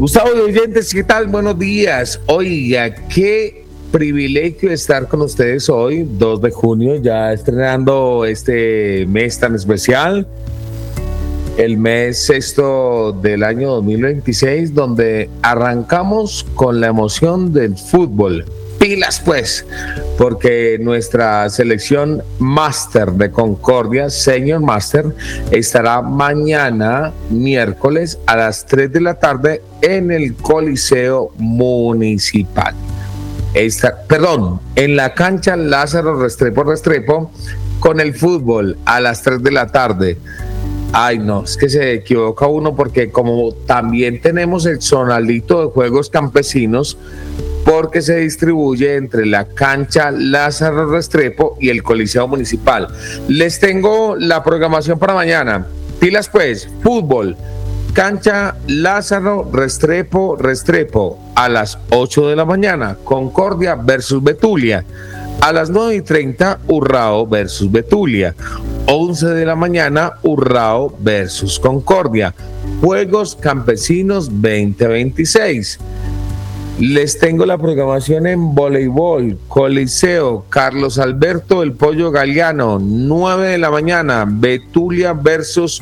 Gustavo de Oyentes, ¿qué tal? Buenos días. Oiga, qué privilegio estar con ustedes hoy, 2 de junio, ya estrenando este mes tan especial, el mes sexto del año 2026, donde arrancamos con la emoción del fútbol. Pilas pues, porque nuestra selección Master de Concordia, Senior Master, estará mañana, miércoles, a las 3 de la tarde en el Coliseo Municipal. En la cancha Lázaro Restrepo, con el fútbol a las 3 de la tarde. Ay, no, es que se equivoca uno porque como también tenemos el zonalito de juegos campesinos, porque se distribuye entre la cancha Lázaro Restrepo y el Coliseo Municipal. Les tengo la programación para mañana. Pilas pues, fútbol, cancha Lázaro Restrepo, a las 8 de la mañana, Concordia versus Betulia. A las 9:30, Urrao versus Betulia. 11 de la mañana, Urrao versus Concordia. Juegos Campesinos 2026. Les tengo la programación en voleibol, Coliseo Carlos Alberto El Pollo Galeano, 9 de la mañana, Betulia versus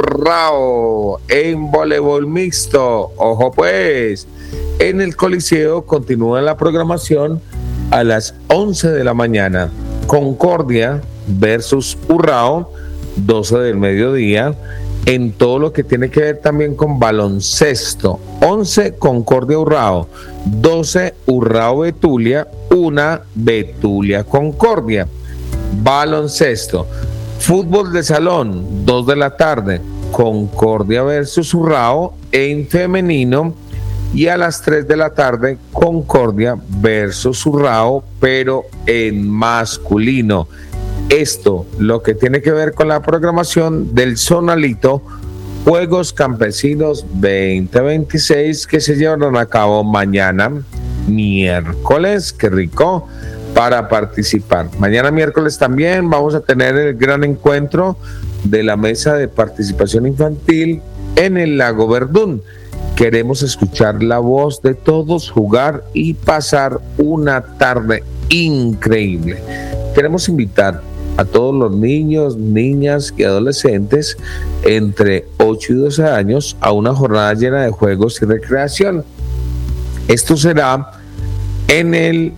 Urrao en voleibol mixto. Ojo pues, en el Coliseo continúa la programación a las 11 de la mañana, Concordia versus Urrao, 12 del mediodía. En todo lo que tiene que ver también con baloncesto, 11 Concordia Urrao, 12 Urrao Betulia, 1 Betulia Concordia. Baloncesto, fútbol de salón, 2 de la tarde, Concordia versus Urrao en femenino, y a las 3 de la tarde, Concordia versus Urrao, pero en masculino. Esto, lo que tiene que ver con la programación del zonalito Juegos Campesinos 2026 que se llevarán a cabo mañana, miércoles. Qué rico para participar. Mañana miércoles también vamos a tener el gran encuentro de la mesa de participación infantil en el Lago Verdún. Queremos escuchar la voz de todos, jugar y pasar una tarde increíble. Queremos invitar a todos los niños, niñas y adolescentes entre 8 y 12 años a una jornada llena de juegos y recreación. Esto será en el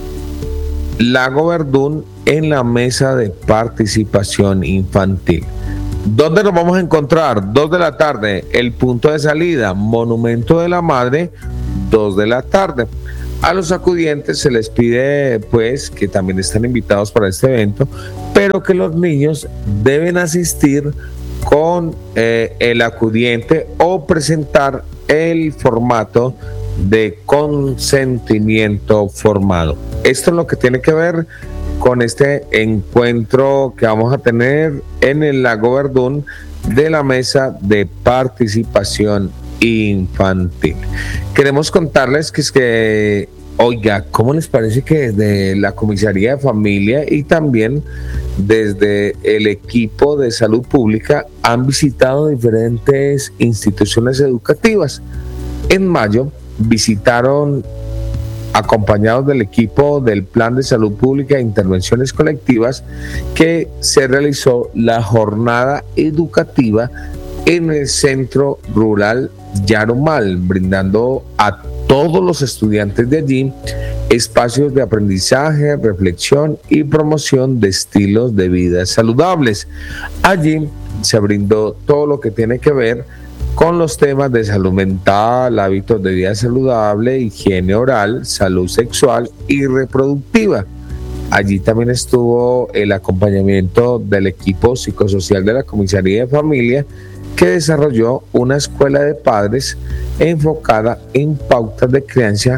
Lago Verdún, en la mesa de participación infantil. ¿Dónde nos vamos a encontrar? 2 de la tarde, el punto de salida, Monumento de la Madre, 2 de la tarde. A los acudientes se les pide pues que también están invitados para este evento, pero que los niños deben asistir con el acudiente o presentar el formato de consentimiento formado. Esto es lo que tiene que ver con este encuentro que vamos a tener en el Lago Verdún de la mesa de participación infantil. Queremos contarles que oiga, ¿cómo les parece que desde la Comisaría de Familia y también desde el equipo de salud pública han visitado diferentes instituciones educativas? En mayo visitaron, acompañados del equipo del Plan de Salud Pública e Intervenciones Colectivas, que se realizó la jornada educativa en el Centro Rural Yarumal, brindando a todos los estudiantes de allí espacios de aprendizaje, reflexión y promoción de estilos de vida saludables. Allí se brindó todo lo que tiene que ver con los temas de salud mental, hábitos de vida saludable, higiene oral, salud sexual y reproductiva. Allí también estuvo el acompañamiento del equipo psicosocial de la Comisaría de Familia, que desarrolló una escuela de padres enfocada en pautas de crianza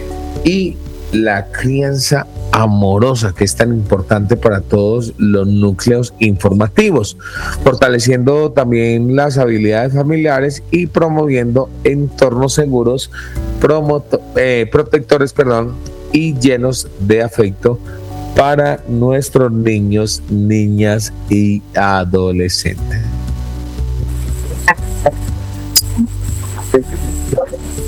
y la crianza amorosa, que es tan importante para todos los núcleos informativos, fortaleciendo también las habilidades familiares y promoviendo entornos seguros, protectores, y llenos de afecto para nuestros niños, niñas y adolescentes.